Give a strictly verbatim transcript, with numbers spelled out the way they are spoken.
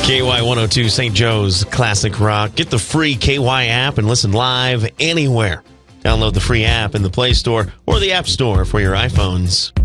K Y one oh two Saint Joe's Classic Rock. Get the free K Y app and listen live anywhere. Download the free app in the Play Store or the App Store for your iPhones.